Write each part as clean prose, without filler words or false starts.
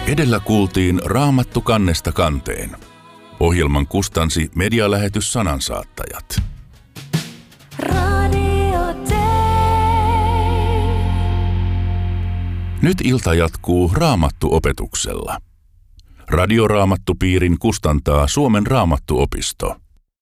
Edellä kuultiin Raamattu kannesta kanteen. Ohjelman kustansi medialähetys Sanansaattajat. Nyt ilta jatkuu Raamattu-opetuksella. Radioraamattupiirin kustantaa Suomen Raamattuopisto.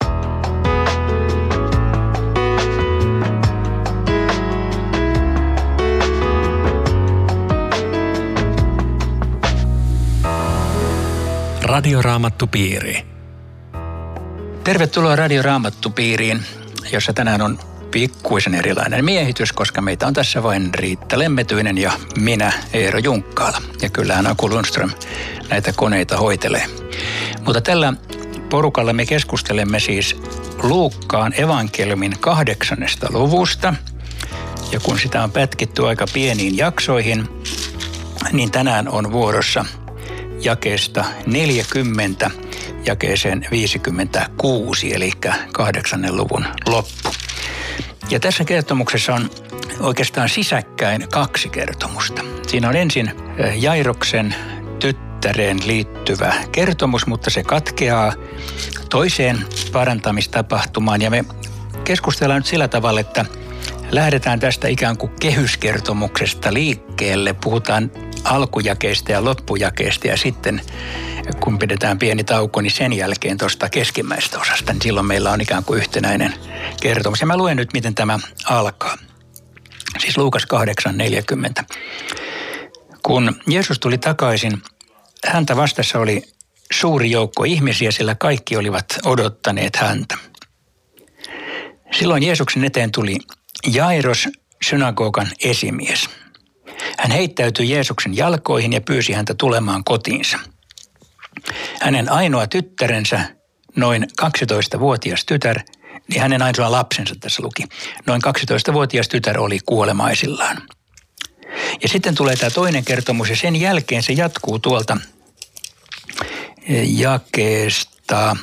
Radioraamattupiiri. Tervetuloa Radioraamattupiiriin, jossa tänään on pikkuisen erilainen miehitys, koska meitä on tässä vain Riitta Lemmetyinen ja minä, Eero Junkkaala. Ja kyllähän Aku Lundström näitä koneita hoitelee. Mutta tällä porukalla me keskustelemme siis Luukkaan evankeliumin 8. luvusta. Ja kun sitä on pätkitty aika pieniin jaksoihin, niin tänään on vuorossa jakeesta 40 jakeeseen 56, eli 8. luvun loppu. Ja tässä kertomuksessa on oikeastaan sisäkkäin 2 kertomusta. Siinä on ensin Jairoksen tyttäreen liittyvä kertomus, mutta se katkeaa toiseen parantamistapahtumaan. Ja me keskustellaan nyt sillä tavalla, että lähdetään tästä ikään kuin kehyskertomuksesta liikkeelle. Puhutaan alkujakeesta ja loppujakeesta ja sitten kun pidetään pieni tauko, niin sen jälkeen tuosta keskimmäisestä osasta, niin silloin meillä on ikään kuin yhtenäinen kertomus. Ja mä luen nyt, miten tämä alkaa. Siis Luukas 8:40. Kun Jeesus tuli takaisin, häntä vastassa oli suuri joukko ihmisiä, sillä kaikki olivat odottaneet häntä. Silloin Jeesuksen eteen tuli Jairos, synagogan esimies. Hän heittäytyi Jeesuksen jalkoihin ja pyysi häntä tulemaan kotiinsa. Hänen ainoa tyttärensä, noin 12-vuotias tytär, niin hänen ainoa lapsensa tässä luki, noin 12-vuotias tytär oli kuolemaisillaan. Ja sitten tulee tämä toinen kertomus ja sen jälkeen se jatkuu tuolta jakeesta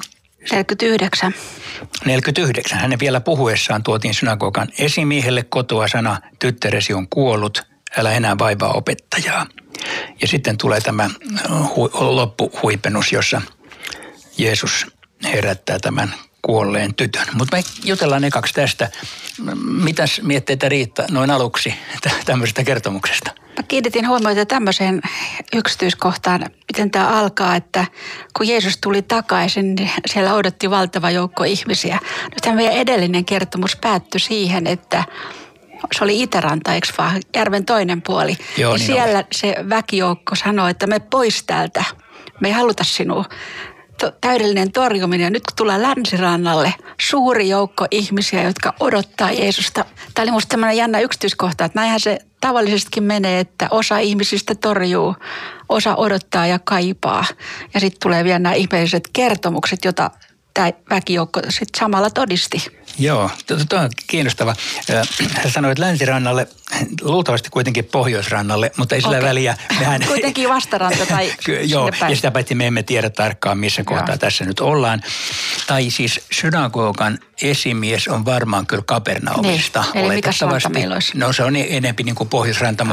49. Hänen vielä puhuessaan tuotiin synagogan esimiehelle kotoa sana, tyttäresi on kuollut, älä enää vaivaa opettajaa. Ja sitten tulee tämä loppuhuipennus, jossa Jeesus herättää tämän kuolleen tytön. Mutta me jutellaan ekaksi tästä. Mitäs mietteitä Riitta noin aluksi tämmöisestä kertomuksesta? Mä kiinnitin huomiota tämmöiseen yksityiskohtaan, miten tämä alkaa, että kun Jeesus tuli takaisin, niin siellä odotti valtava joukko ihmisiä. Nyt tämä meidän edellinen kertomus päättyi siihen, että se oli Itäranta, eikö vaan? Järven toinen puoli. Joo, ja niin siellä se väkijoukko sanoi, että me pois täältä. Me ei haluta sinua. Täydellinen torjuminen. Ja nyt kun tullaan länsirannalle, suuri joukko ihmisiä, jotka odottaa Jeesusta. Tämä oli musta tämmöinen jännä yksityiskohta, että näinhän se tavallisestikin menee, että osa ihmisistä torjuu, osa odottaa ja kaipaa. Ja sitten tulee vielä nämä ihmeelliset kertomukset, joita tämä väkijoukko sitten samalla todisti. Joo, tuo on kiinnostava. Hän sanoi, että länsirannalle, luultavasti kuitenkin pohjoisrannalle, mutta ei sillä väliä. Kuitenkin vastaranta tai joo, ja sitä paitsi me emme tiedä tarkkaan, missä kohtaa tässä nyt ollaan. Tai siis synagogan esimies on varmaan kyllä Kapernaumista. Eli mikä ranta meillä olisi? No se on enempi niin kuin pohjoisranta,